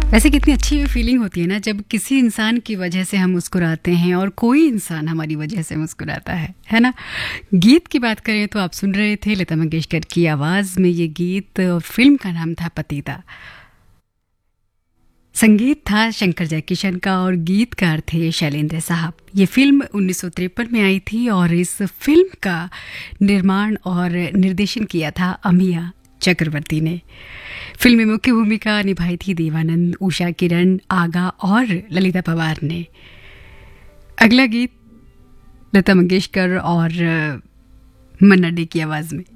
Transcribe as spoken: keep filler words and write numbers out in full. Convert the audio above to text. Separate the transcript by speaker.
Speaker 1: वैसे कितनी अच्छी फीलिंग होती है ना जब किसी इंसान की वजह से हम मुस्कुराते हैं और कोई इंसान हमारी वजह से मुस्कुराता है है ना। गीत की बात करें तो आप सुन रहे थे लता मंगेशकर की आवाज़ में ये गीत। फिल्म का नाम था पतिता, संगीत था शंकर जयकिशन का और गीतकार थे शैलेंद्र साहब। ये फिल्म उन्नीस सौ तिरपन में आई थी और इस फिल्म का निर्माण और निर्देशन किया था अमिया चक्रवर्ती ने। फिल्म में मुख्य भूमिका निभाई थी देवानंद, उषा किरण, आगा और ललिता पवार ने। अगला गीत लता मंगेशकर और मन्ना डे की आवाज़ में।